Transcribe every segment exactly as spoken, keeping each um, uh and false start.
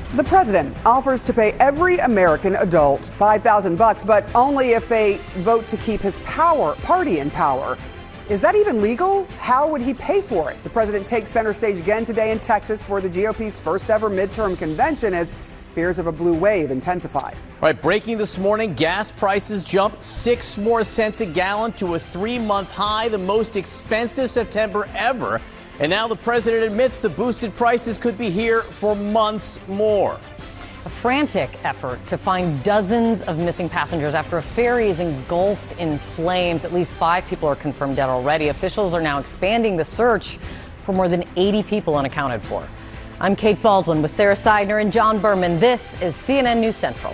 The president offers to pay every American adult five thousand bucks, but only if they vote to keep his power party in power. Is that even legal? How would he pay for it? The president takes center stage again today in Texas for the G O P's first ever midterm convention as fears of a blue wave intensify. All right, breaking this morning, gas prices jumped six more cents a gallon to a three-month high, the most expensive September ever. And now the president admits the boosted prices could be here for months more. A frantic effort to find dozens of missing passengers after a ferry is engulfed in flames. At least five people are confirmed dead already. Officials are now expanding the search for more than eighty people unaccounted for. I'm Kate Baldwin with Sarah Seidner and John Berman. This is C N N News Central.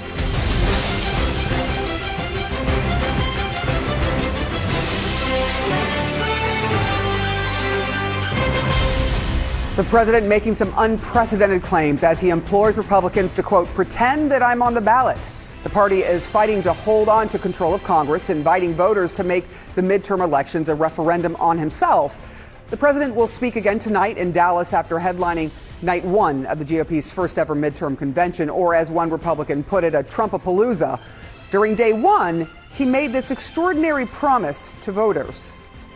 The president making some unprecedented claims as he implores Republicans to, quote, pretend that I'm on the ballot. The party is fighting to hold on to control of Congress, inviting voters to make the midterm elections a referendum on himself. The president will speak again tonight in Dallas after headlining night one of the G O P's first ever midterm convention, or as one Republican put it, a Trumpapalooza. During day one, he made this extraordinary promise to voters.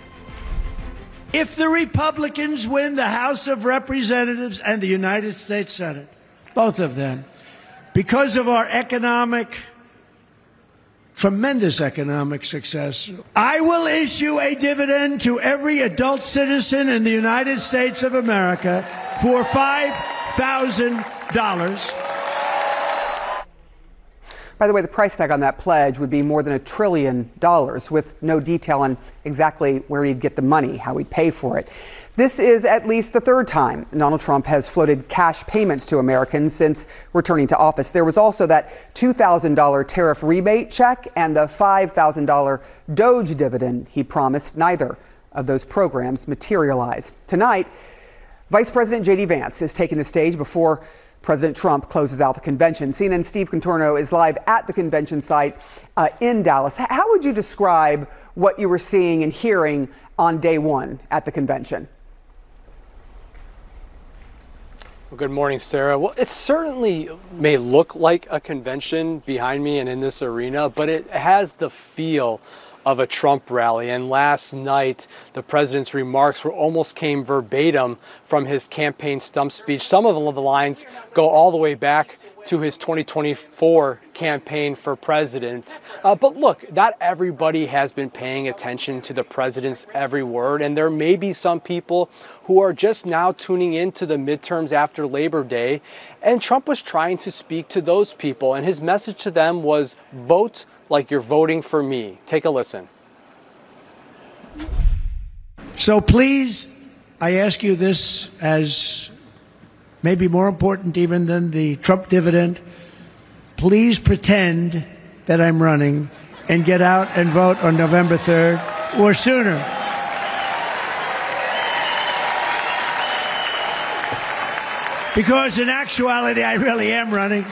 If the Republicans win the House of Representatives and the United States Senate, both of them, because of our economic, tremendous economic success, I will issue a dividend to every adult citizen in the United States of America for five thousand dollars. By the way, the price tag on that pledge would be more than a trillion dollars, with no detail on exactly where he'd get the money, how he'd pay for it. This is at least the third time Donald Trump has floated cash payments to Americans since returning to office. There was also that two thousand dollars tariff rebate check and the five thousand dollars Doge dividend he promised. Neither of those programs materialized. Tonight, Vice President J D Vance is taking the stage before President Trump closes out the convention. C N N's Steve Contorno is live at the convention site uh, in Dallas. How would you describe what you were seeing and hearing on day one at the convention? Well, good morning, Sarah. Well, it certainly may look like a convention behind me and in this arena, but it has the feel of a Trump rally. And last night, the president's remarks were almost came verbatim from his campaign stump speech. Some of the lines go all the way back to his twenty twenty-four campaign for president. Uh, but look, not everybody has been paying attention to the president's every word, and there may be some people who are just now tuning in to the midterms after Labor Day. And Trump was trying to speak to those people, and his message to them was, vote like you're voting for me. Take a listen. So please, I ask you this as maybe more important even than the Trump dividend. Please pretend that I'm running and get out and vote on November third or sooner. Because in actuality, I really am running.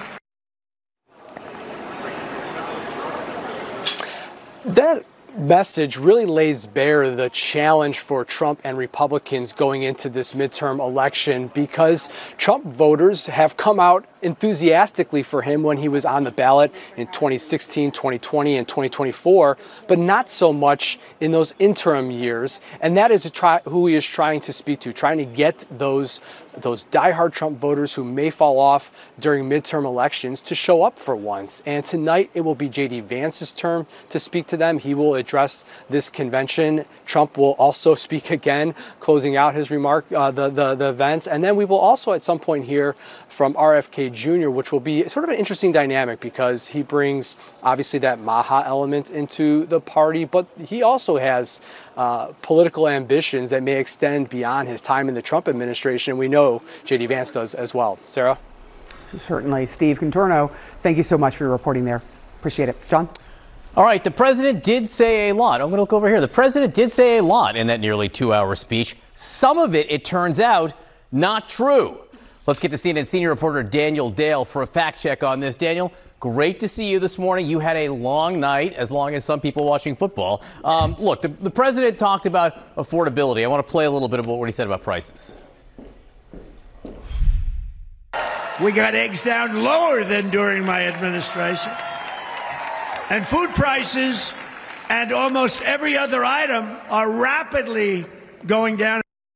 That message really lays bare the challenge for Trump and Republicans going into this midterm election, because Trump voters have come out enthusiastically for him when he was on the ballot in twenty sixteen, twenty twenty, and twenty twenty-four, but not so much in those interim years. And that is a try, who he is trying to speak to, trying to get those those diehard Trump voters who may fall off during midterm elections to show up for once. And tonight it will be J D Vance's turn to speak to them. He will address this convention. Trump will also speak again, closing out his remark, uh, the, the, the event. And then we will also at some point hear from R F K Junior, which will be sort of an interesting dynamic because he brings obviously that Maha element into the party, but he also has uh, political ambitions that may extend beyond his time in the Trump administration. We know J D Vance does as well. Sarah? Certainly. Steve Contorno, thank you so much for your reporting there. Appreciate it. John? All right, the president did say a lot. I'm going to look over here. The president did say a lot in that nearly two-hour speech. Some of it, it turns out, not true. Let's get to C N N senior reporter Daniel Dale for a fact check on this. Daniel, great to see you this morning. You had a long night, as long as some people watching football. Um, look, the, the president talked about affordability. I want to play a little bit of what he said about prices. We got eggs down lower than during my administration. And food prices and almost every other item are rapidly going down.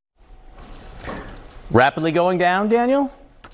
Rapidly going down, Daniel?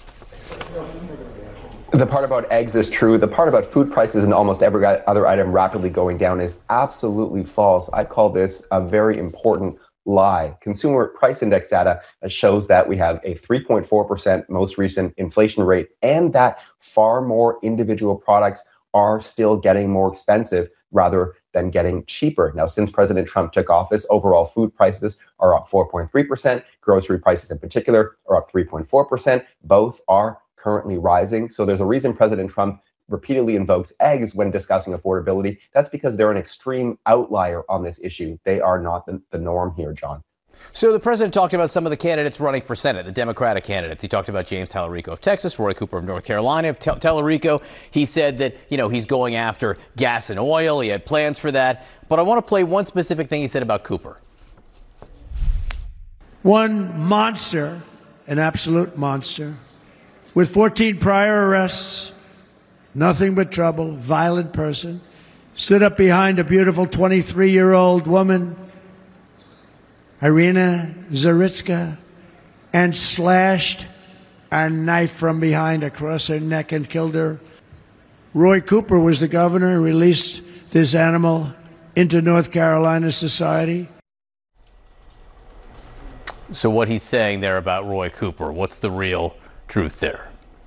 The part about eggs is true. The part about food prices and almost every other item rapidly going down is absolutely false. I call this a very important lie. Consumer Price Index data shows that we have a three point four percent most recent inflation rate, and that far more individual products are still getting more expensive rather than getting cheaper. Now, since President Trump took office, overall food prices are up four point three percent. Grocery prices in particular are up three point four percent. Both are currently rising. So there's a reason President Trump repeatedly invokes eggs when discussing affordability. That's because they're an extreme outlier on this issue. They are not the, the norm here, John. So the president talked about some of the candidates running for Senate, the Democratic candidates. He talked about James Tallarico of Texas, Roy Cooper of North Carolina. Of Tallarico, he said that, you know, he's going after gas and oil. He had plans for that. But I want to play one specific thing he said about Cooper. One monster, an absolute monster, with fourteen prior arrests, nothing but trouble, violent person, stood up behind a beautiful twenty-three-year-old woman, Irina Zaritska, and slashed a knife from behind across her neck and killed her. Roy Cooper was the governor who released this animal into North Carolina society. So what he's saying there about Roy Cooper, what's the real truth there?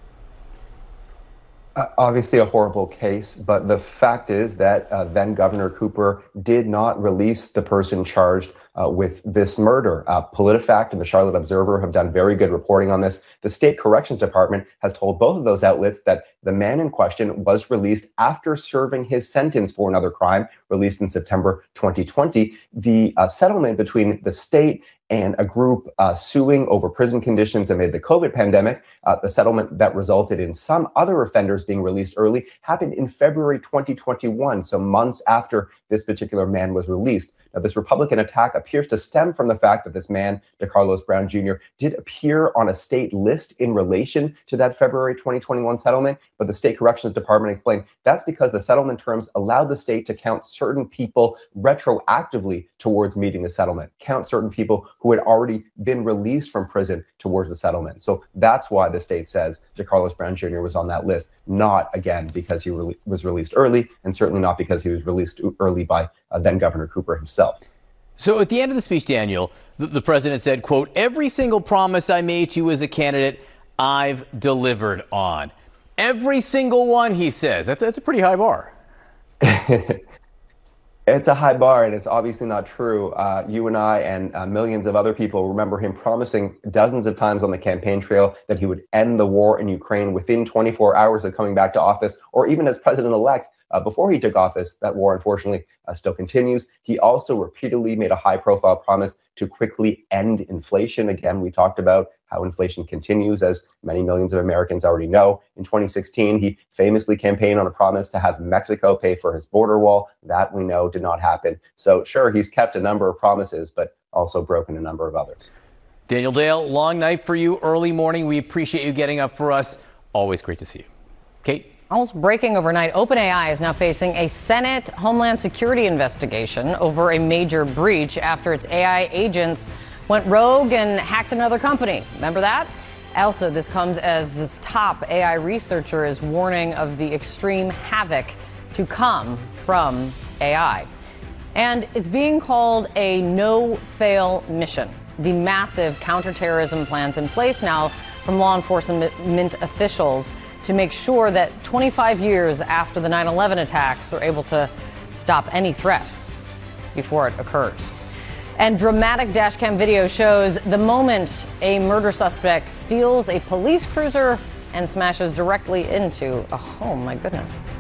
Uh, obviously a horrible case, but the fact is that uh, then Governor Cooper did not release the person charged uh, with this murder. Uh, PolitiFact and the Charlotte Observer have done very good reporting on this. The State Corrections Department has told both of those outlets that the man in question was released after serving his sentence for another crime, released in September twenty twenty. The uh, settlement between the state and a group uh, suing over prison conditions amid the COVID pandemic, uh, the settlement that resulted in some other offenders being released early, happened in February twenty twenty-one, so months after this particular man was released. Now, this Republican attack appears to stem from the fact that this man, DeCarlos Brown Junior, did appear on a state list in relation to that February twenty twenty-one settlement, but the State Corrections Department explained that's because the settlement terms allowed the state to count certain people retroactively towards meeting the settlement, count certain people who had already been released from prison towards the settlement. So that's why the state says DeCarlos Brown Junior was on that list, not, again, because he re- was released early, and certainly not because he was released early by uh, then Governor Cooper himself. So at the end of the speech, Daniel, the, the president said, quote, "Every single promise I made to you as a candidate, I've delivered on." Every single one, he says. That's, that's a pretty high bar. It's a high bar, and it's obviously not true. Uh, you and I and uh, millions of other people remember him promising dozens of times on the campaign trail that he would end the war in Ukraine within twenty-four hours of coming back to office, or even as president-elect. Uh, before he took office, that war, unfortunately, uh, still continues. He also repeatedly made a high-profile promise to quickly end inflation. Again, we talked about how inflation continues, as many millions of Americans already know. In twenty sixteen, he famously campaigned on a promise to have Mexico pay for his border wall. That, we know, did not happen. So, sure, he's kept a number of promises, but also broken a number of others. Daniel Dale, long night for you, early morning. We appreciate you getting up for us. Always great to see you. Kate? Almost breaking overnight, OpenAI is now facing a Senate Homeland Security investigation over a major breach after its A I agents went rogue and hacked another company. Remember that? Also, this comes as this top A I researcher is warning of the extreme havoc to come from A I. And it's being called a no-fail mission. The massive counterterrorism plans in place now from law enforcement officials to make sure that twenty-five years after the nine eleven attacks, they're able to stop any threat before it occurs. And dramatic dashcam video shows the moment a murder suspect steals a police cruiser and smashes directly into a home. My goodness.